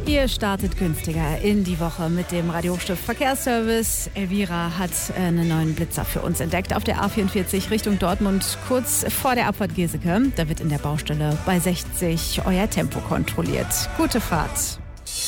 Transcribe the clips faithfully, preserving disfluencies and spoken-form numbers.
Ihr startet günstiger in die Woche mit dem Radio Hochstift Verkehrsservice. Elvira hat einen neuen Blitzer für uns entdeckt auf der A vierundvierzig Richtung Dortmund, kurz vor der Abfahrt Geseke. Da wird in der Baustelle bei sechzig euer Tempo kontrolliert. Gute Fahrt.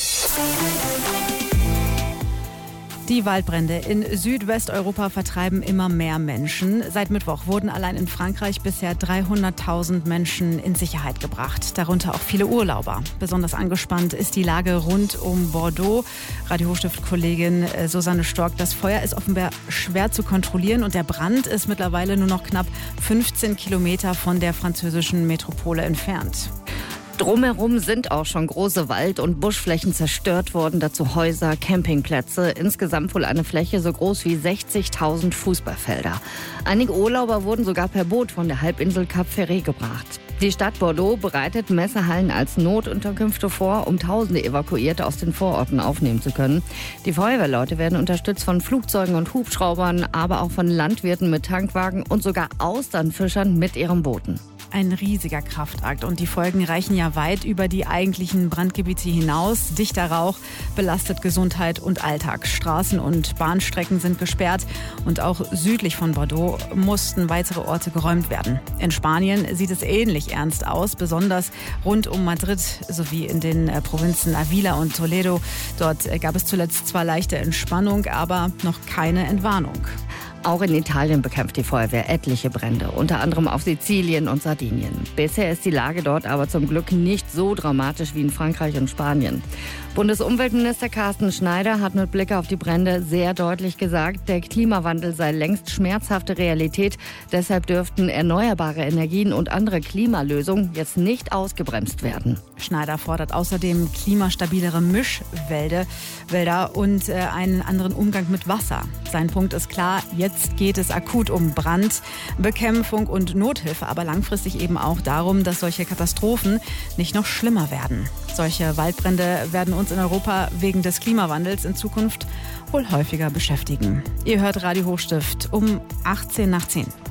Die Waldbrände in Südwesteuropa vertreiben immer mehr Menschen. Seit Mittwoch wurden allein in Frankreich bisher dreihunderttausend Menschen in Sicherheit gebracht, darunter auch viele Urlauber. Besonders angespannt ist die Lage rund um Bordeaux. Radio Hochstift-Kollegin Susanne Stork, das Feuer ist offenbar schwer zu kontrollieren und der Brand ist mittlerweile nur noch knapp fünfzehn Kilometer von der französischen Metropole entfernt. Drumherum sind auch schon große Wald- und Buschflächen zerstört worden, dazu Häuser, Campingplätze. Insgesamt wohl eine Fläche so groß wie sechzigtausend Fußballfelder. Einige Urlauber wurden sogar per Boot von der Halbinsel Cap Ferret gebracht. Die Stadt Bordeaux bereitet Messehallen als Notunterkünfte vor, um Tausende Evakuierte aus den Vororten aufnehmen zu können. Die Feuerwehrleute werden unterstützt von Flugzeugen und Hubschraubern, aber auch von Landwirten mit Tankwagen und sogar Austernfischern mit ihren Booten. Ein riesiger Kraftakt und die Folgen reichen ja weit über die eigentlichen Brandgebiete hinaus. Dichter Rauch belastet Gesundheit und Alltag. Straßen und Bahnstrecken sind gesperrt und auch südlich von Bordeaux mussten weitere Orte geräumt werden. In Spanien sieht es ähnlich ernst aus, besonders rund um Madrid sowie in den Provinzen Ávila und Toledo. Dort gab es zuletzt zwar leichte Entspannung, aber noch keine Entwarnung. Auch in Italien bekämpft die Feuerwehr etliche Brände, unter anderem auf Sizilien und Sardinien. Bisher ist die Lage dort aber zum Glück nicht so dramatisch wie in Frankreich und Spanien. Bundesumweltminister Carsten Schneider hat mit Blick auf die Brände sehr deutlich gesagt, der Klimawandel sei längst schmerzhafte Realität. Deshalb dürften erneuerbare Energien und andere Klimalösungen jetzt nicht ausgebremst werden. Schneider fordert außerdem klimastabilere Mischwälder Wälder und äh, einen anderen Umgang mit Wasser. Sein Punkt ist klar, jetzt geht es akut um Brandbekämpfung und Nothilfe, aber langfristig eben auch darum, dass solche Katastrophen nicht noch schlimmer werden. Solche Waldbrände werden uns in Europa wegen des Klimawandels in Zukunft wohl häufiger beschäftigen. Ihr hört Radio Hochstift um achtzehn nach zehn.